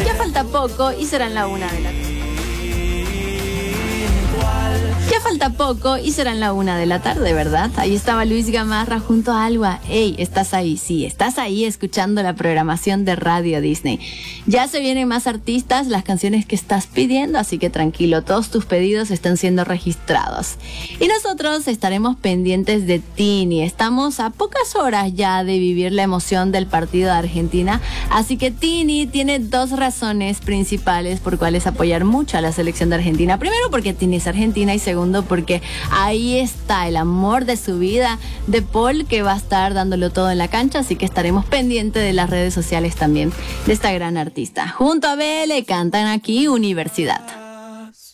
Ya falta poco y serán la 1 de la tarde. Ya falta poco y serán la 1 de la tarde, ¿verdad? Ahí estaba Luis Gamarra junto a Alba. Ey, ¿estás ahí? Sí, estás ahí escuchando la programación de Radio Disney. Ya se vienen más artistas, las canciones que estás pidiendo, así que tranquilo, todos tus pedidos están siendo registrados. Y nosotros estaremos pendientes de Tini. Estamos a pocas horas ya de vivir la emoción del partido de Argentina, así que Tini tiene 2 razones principales por cuales apoyar mucho a la selección de Argentina. Primero, porque Tini es argentina, y segundo, porque ahí está el amor de su vida de Paul, que va a estar dándolo todo en la cancha, así que estaremos pendientes de las redes sociales también de esta gran artista. Junto a Bele cantan aquí Universidad.